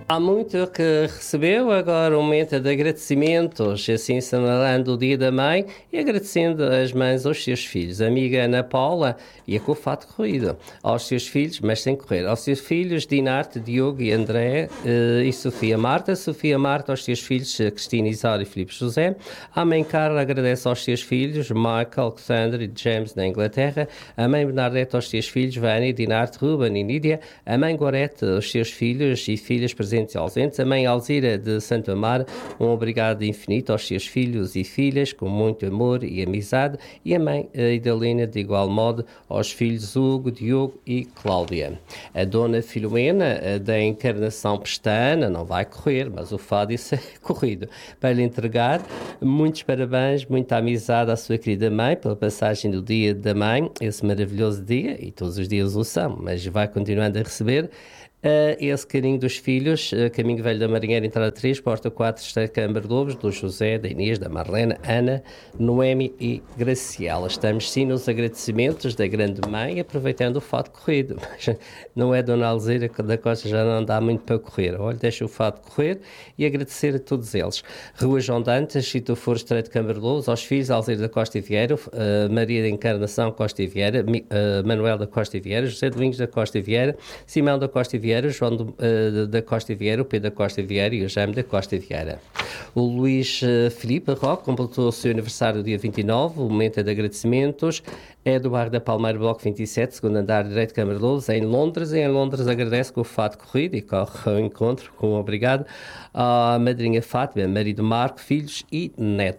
Há muito que recebeu, agora um momento de agradecimentos, assim assinalando o Dia da Mãe e agradecendo as mães aos seus filhos. A amiga Ana Paula ia com o fato corrido. Aos seus filhos, mas sem correr. Aos seus filhos, Dinarte, Diogo e André e Sofia Marta. Sofia Marta aos seus filhos, Cristina Isaura e Filipe José. A mãe Carla agradece aos seus filhos, Michael, Alexandre e James na Inglaterra. A mãe Bernadette aos seus filhos, Vânia, Dinarte, Ruben e Nídia. A mãe Gorete aos seus filhos e filhas presentes e ausentes. A mãe Alzira de Santo Amaro, um obrigado infinito aos seus filhos e filhas, com muito amor e amizade. E a mãe Idalina, de igual modo, aos filhos Hugo, Diogo e Cláudia. A dona Filomena, da Encarnação Pestana, não vai correr, mas o fado isso é corrido, para lhe entregar muitos parabéns, muita amizade à sua querida mãe, pela passagem do Dia da Mãe, esse maravilhoso dia, e todos os dias o são, mas vai continuando a receber esse carinho dos filhos, Caminho Velho da Marinheira, entrada 3, porta 4, Estreito Câmara de Lobos, do José, da Inês, da Marlena, Ana, Noemi e Graciela. Estamos sim nos agradecimentos da grande mãe, aproveitando o fato corrido. Não é Dona Alzira da Costa, já não dá muito para correr. Olha, deixa o fato correr e agradecer a todos eles. Rua João Dantas, Chito For, Estreito Câmara de Lobos, aos filhos Alzira da Costa e Vieira, Maria da Encarnação Costa e Vieira, Manuel da Costa e Vieira, José Domingos da Costa e Vieira, Simão da Costa e Vieira, João da Costa e Vieira, o Pedro da Costa e Vieira e o Jaime da Costa e Vieira. O Luís Filipe Roque completou o seu aniversário dia 29, o momento é de agradecimentos, é do bairro da Palmeira, bloco 27, segundo andar, direito de Câmara de Lobos, em Londres. Em Londres agradece com o fato corrido e corre ao encontro, com obrigado, à madrinha Fátima, marido Marco, filhos e netos.